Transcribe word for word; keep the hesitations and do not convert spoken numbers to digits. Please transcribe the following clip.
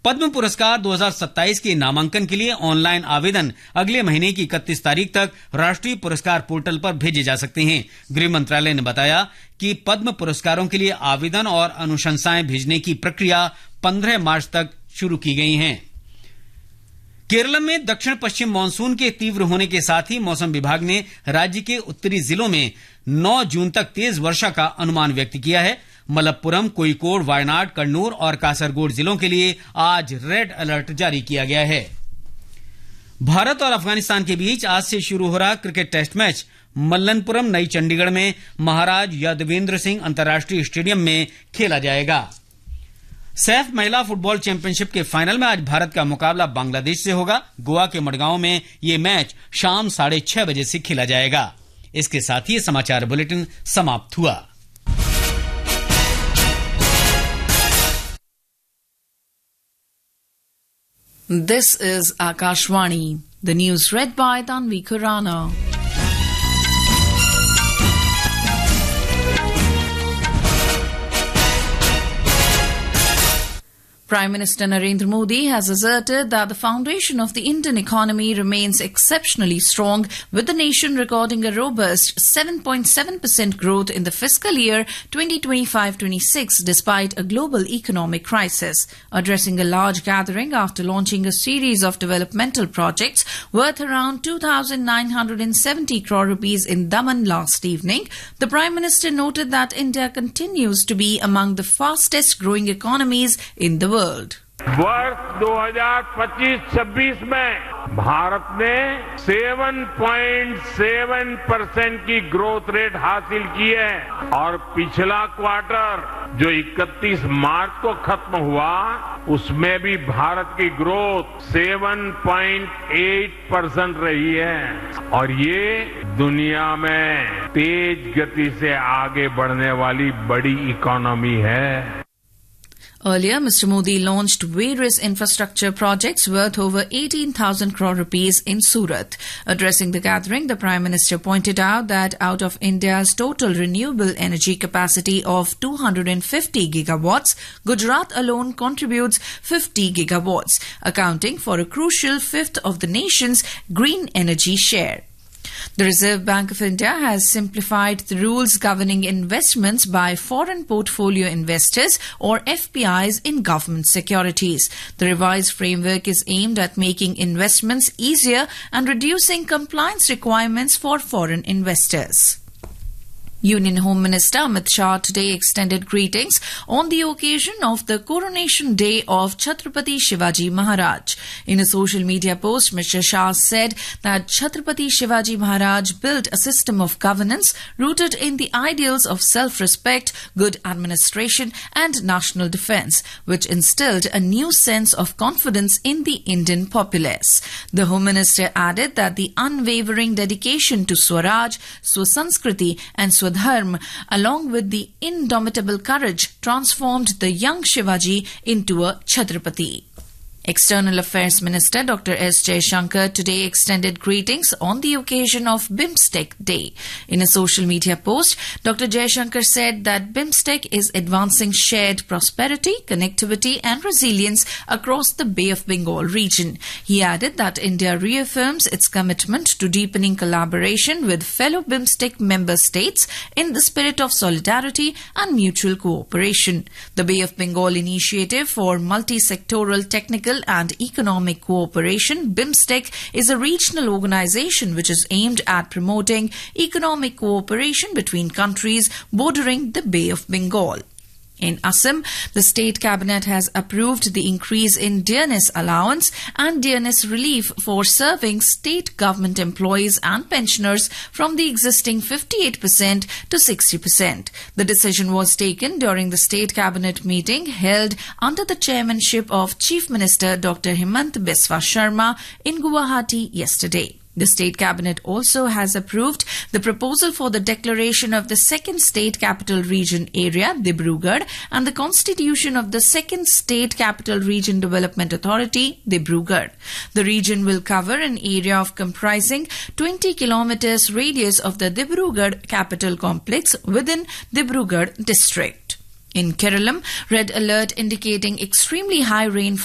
पद्म पुरस्कार दो हज़ार सत्ताईस के नामांकन के लिए ऑनलाइन आवेदन अगले महीने की इकतीस तारीख तक राष्ट्रीय पुरस्कार पोर्टल पर भेजे जा सकते हैं। गृह मंत्रालय ने बताया कि पद्म पुरस्कारों के लिए आवेदन और अनुशंसाएं भेजने की प्रक्रिया पंद्रह मार्च तक शुरू की गई है। केरल में दक्षिण पश्चिम मानसून के तीव्र होने के साथ ही मौसम विभाग ने राज्य के उत्तरी जिलों में नौ जून तक तेज वर्षा का अनुमान व्यक्त किया है। मलप्पुरम, कोयिकोड, वायनाड, कन्नूर और कासरगोड जिलों के लिए आज रेड अलर्ट जारी किया गया है। भारत और अफगानिस्तान के बीच आज से शुरू हो रहा क्रिकेट टेस्ट मैच मल्लनपुरम, नई चंडीगढ़ में महाराज यादवेंद्र सिंह अंतर्राष्ट्रीय स्टेडियम में खेला जाएगा। सैफ महिला फुटबॉल चैंपियनशिप के फाइनल में आज भारत का मुकाबला बांग्लादेश से होगा। गोवा के मडगांव में ये मैच शाम साढ़े छह बजे से खेला जाएगा। इसके साथ ही समाचार बुलेटिन समाप्त हुआ। This is Akashvani. The news read by Tanvi Khurana. Prime Minister Narendra Modi has asserted that the foundation of the Indian economy remains exceptionally strong, with the nation recording a robust seven point seven percent growth in the fiscal year twenty twenty-five twenty-six despite a global economic crisis. Addressing a large gathering after launching a series of developmental projects worth around two thousand nine hundred seventy crore rupees in Daman last evening, the Prime Minister noted that India continues to be among the fastest growing economies in the world. वर्ष दो हज़ार पच्चीस छब्बीस में भारत ने सात point सात percent की ग्रोथ रेट हासिल की है और पिछला क्वार्टर जो इकतीस मार्च को खत्म हुआ उसमें भी भारत की ग्रोथ सात पॉइंट आठ परसेंट रही है और ये दुनिया में तेज गति से आगे बढ़ने वाली बड़ी इकोनॉमी है। Earlier, Mister Modi launched various infrastructure projects worth over eighteen thousand crore rupees in Surat. Addressing the gathering, the Prime Minister pointed out that out of India's total renewable energy capacity of two hundred fifty gigawatts, Gujarat alone contributes fifty gigawatts, accounting for a crucial fifth of the nation's green energy share. The Reserve Bank of India has simplified the rules governing investments by foreign portfolio investors or F P Is in government securities. The revised framework is aimed at making investments easier and reducing compliance requirements for foreign investors. Union Home Minister Amit Shah today extended greetings on the occasion of the coronation day of Chhatrapati Shivaji Maharaj. In a social media post, Mister Shah said that Chhatrapati Shivaji Maharaj built a system of governance rooted in the ideals of self-respect, good administration and national defence, which instilled a new sense of confidence in the Indian populace. The Home Minister added that the unwavering dedication to Swaraj, Swasanskriti and Swadharma, along with the indomitable courage, transformed the young Shivaji into a Chhatrapati. External Affairs Minister Doctor S. Jaishankar today extended greetings on the occasion of BIMSTEC Day. In a social media post, Doctor Jaishankar said that BIMSTEC is advancing shared prosperity, connectivity and resilience across the Bay of Bengal region. He added that India reaffirms its commitment to deepening collaboration with fellow BIMSTEC member states in the spirit of solidarity and mutual cooperation. The Bay of Bengal Initiative for Multi-Sectoral Technical and Economic Cooperation, BIMSTEC, is a regional organization which is aimed at promoting economic cooperation between countries bordering the Bay of Bengal. In Assam, the state cabinet has approved the increase in dearness allowance and dearness relief for serving state government employees and pensioners from the existing fifty-eight percent to sixty percent. The decision was taken during the state cabinet meeting held under the chairmanship of Chief Minister Doctor Himant Biswa Sharma in Guwahati yesterday. The state cabinet also has approved the proposal for the declaration of the second state capital region area, Dibrugarh, and the constitution of the second state capital region development authority, Dibrugarh. The region will cover an area of comprising twenty kilometers radius of the Dibrugarh capital complex within Dibrugarh district. In Kerala, red alert indicating extremely high rainfall